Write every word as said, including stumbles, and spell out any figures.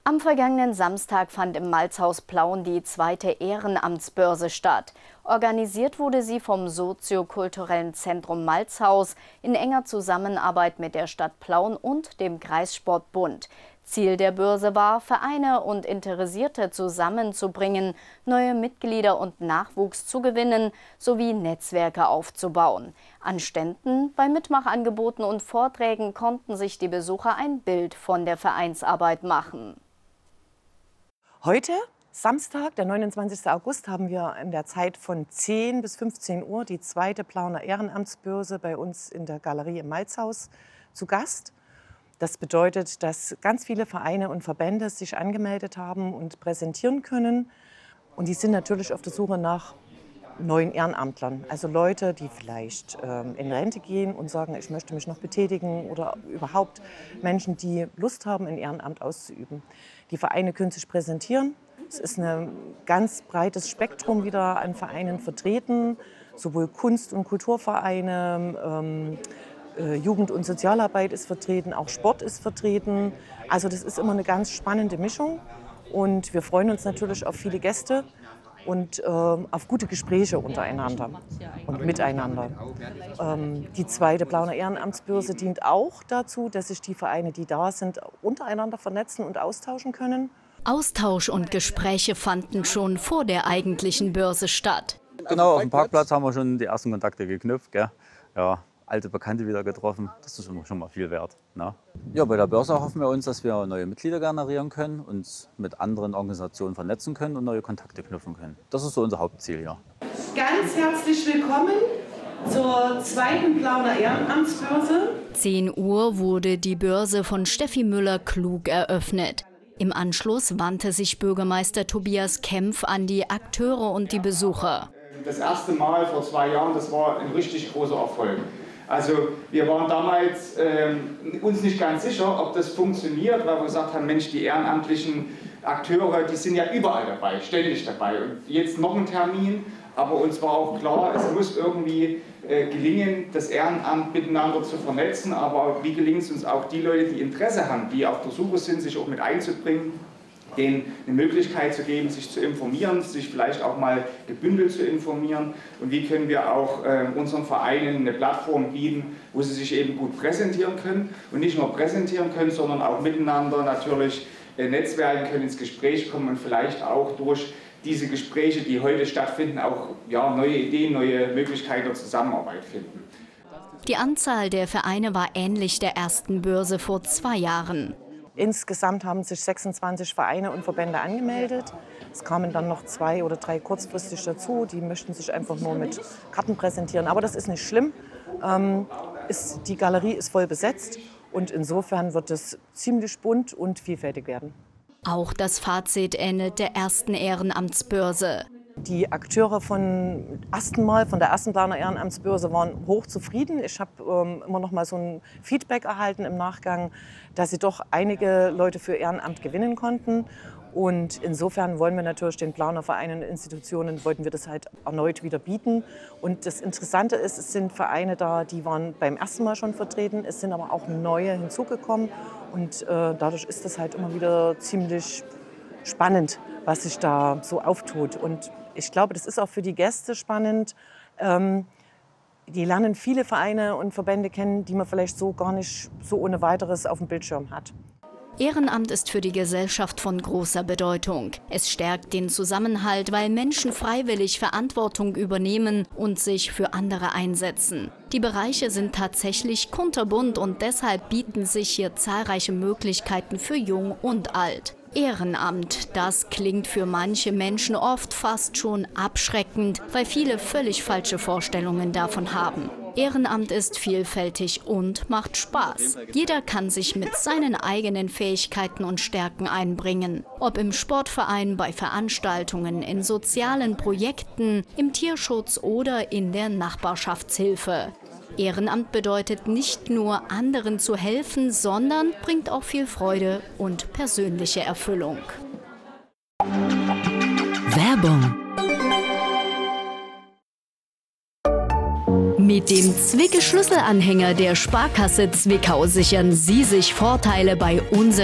Am vergangenen Samstag fand im Malzhaus Plauen die zweite Ehrenamtsbörse statt. Organisiert wurde sie vom soziokulturellen Zentrum Malzhaus in enger Zusammenarbeit mit der Stadt Plauen und dem Kreissportbund. Ziel der Börse war, Vereine und Interessierte zusammenzubringen, neue Mitglieder und Nachwuchs zu gewinnen sowie Netzwerke aufzubauen. An Ständen, bei Mitmachangeboten und Vorträgen konnten sich die Besucher ein Bild von der Vereinsarbeit machen. Heute, Samstag, der neunundzwanzigste August, haben wir in der Zeit von zehn bis fünfzehn Uhr die zweite Plauener Ehrenamtsbörse bei uns in der Galerie im Malzhaus zu Gast. Das bedeutet, dass ganz viele Vereine und Verbände sich angemeldet haben und präsentieren können. Und die sind natürlich auf der Suche nach neuen Ehrenamtlern, also Leute, die vielleicht ähm, in Rente gehen und sagen, ich möchte mich noch betätigen, oder überhaupt Menschen, die Lust haben, ein Ehrenamt auszuüben. Die Vereine können sich präsentieren. Es ist ein ganz breites Spektrum wieder an Vereinen vertreten, sowohl Kunst- und Kulturvereine, ähm, äh, Jugend- und Sozialarbeit ist vertreten, auch Sport ist vertreten. Also das ist immer eine ganz spannende Mischung und wir freuen uns natürlich auf viele Gäste und äh, auf gute Gespräche untereinander und miteinander. Ähm, die zweite Plauener Ehrenamtsbörse dient auch dazu, dass sich die Vereine, die da sind, untereinander vernetzen und austauschen können. Austausch und Gespräche fanden schon vor der eigentlichen Börse statt. Genau, auf dem Parkplatz haben wir schon die ersten Kontakte geknüpft. Gell? Ja, alte Bekannte wieder getroffen, das ist schon mal viel wert. Ne? Ja, bei der Börse hoffen wir uns, dass wir neue Mitglieder generieren können, uns mit anderen Organisationen vernetzen können und neue Kontakte knüpfen können. Das ist so unser Hauptziel, ja. Ganz herzlich willkommen zur zweiten Plauener Ehrenamtsbörse. zehn Uhr wurde die Börse von Steffi Müller-Klug eröffnet. Im Anschluss wandte sich Bürgermeister Tobias Kempf an die Akteure und die Besucher. Das erste Mal vor zwei Jahren, das war ein richtig großer Erfolg. Also wir waren damals ähm, uns nicht ganz sicher, ob das funktioniert, weil wir gesagt haben, Mensch, die ehrenamtlichen Akteure, die sind ja überall dabei, ständig dabei. Und jetzt noch ein Termin, aber uns war auch klar, es muss irgendwie äh, gelingen, das Ehrenamt miteinander zu vernetzen. Aber wie gelingt es uns auch, die Leute, die Interesse haben, die auf der Suche sind, sich auch mit einzubringen, denen eine Möglichkeit zu geben, sich zu informieren, sich vielleicht auch mal gebündelt zu informieren. Und wie können wir auch äh, unseren Vereinen eine Plattform bieten, wo sie sich eben gut präsentieren können. Und nicht nur präsentieren können, sondern auch miteinander natürlich äh, netzwerken können, ins Gespräch kommen und vielleicht auch durch diese Gespräche, die heute stattfinden, auch ja, neue Ideen, neue Möglichkeiten der Zusammenarbeit finden. Die Anzahl der Vereine war ähnlich der ersten Börse vor zwei Jahren. Insgesamt haben sich sechsundzwanzig Vereine und Verbände angemeldet. Es kamen dann noch zwei oder drei kurzfristig dazu. Die möchten sich einfach nur mit Karten präsentieren. Aber das ist nicht schlimm. Ähm, ist, die Galerie ist voll besetzt und insofern wird es ziemlich bunt und vielfältig werden. Auch das Fazit ähnelt der ersten Ehrenamtsbörse. Die Akteure von ersten Mal, von der ersten Plauener Ehrenamtsbörse waren hochzufrieden. Ich habe ähm, immer noch mal so ein Feedback erhalten im Nachgang, dass sie doch einige Leute für Ehrenamt gewinnen konnten. Und insofern wollen wir natürlich den Plauener Vereinen und Institutionen, wollten wir das halt erneut wieder bieten. Und das Interessante ist, es sind Vereine da, die waren beim ersten Mal schon vertreten, es sind aber auch neue hinzugekommen. Und äh, dadurch ist das halt immer wieder ziemlich spannend, was sich da so auftut. Und ich glaube, das ist auch für die Gäste spannend. Ähm, die lernen viele Vereine und Verbände kennen, die man vielleicht so gar nicht so ohne weiteres auf dem Bildschirm hat. Ehrenamt ist für die Gesellschaft von großer Bedeutung. Es stärkt den Zusammenhalt, weil Menschen freiwillig Verantwortung übernehmen und sich für andere einsetzen. Die Bereiche sind tatsächlich kunterbunt und deshalb bieten sich hier zahlreiche Möglichkeiten für Jung und Alt. Ehrenamt, das klingt für manche Menschen oft fast schon abschreckend, weil viele völlig falsche Vorstellungen davon haben. Ehrenamt ist vielfältig und macht Spaß. Jeder kann sich mit seinen eigenen Fähigkeiten und Stärken einbringen. Ob im Sportverein, bei Veranstaltungen, in sozialen Projekten, im Tierschutz oder in der Nachbarschaftshilfe. Ehrenamt bedeutet nicht nur, anderen zu helfen, sondern bringt auch viel Freude und persönliche Erfüllung. Werbung. Mit dem Zwicky-Schlüsselanhänger der Sparkasse Zwickau sichern Sie sich Vorteile bei unserer